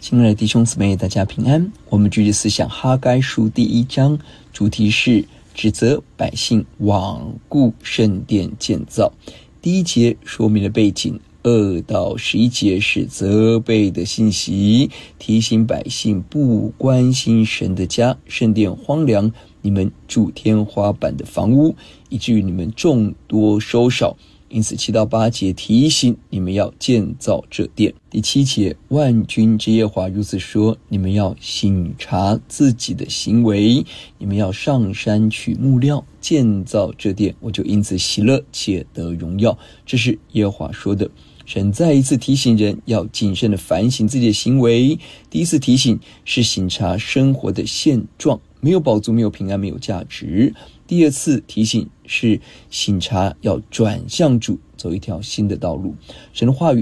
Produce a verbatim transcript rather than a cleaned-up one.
亲爱的弟兄姊妹，大家平安。我们继续思想哈该书第一章，主题是指责百姓罔顾圣殿建造。第一节说明了背景，二到十一节是责备的信息，提醒百姓不关心神的家，圣殿荒凉，你们住天花板的房屋，以至于你们众多收少。因此七到八节提醒你们要建造这殿。第七节，万军之耶和华如此说，你们要省察自己的行为，你们要上山取木料建造这殿，我就因此喜乐且得荣耀。这是耶和华说的。神再一次提醒人要谨慎地反省自己的行为。第一次提醒是省察生活的现状，没有饱足，没有平安，没有价值。第二次提醒是省察要转向主，走一条新的道路。神的话语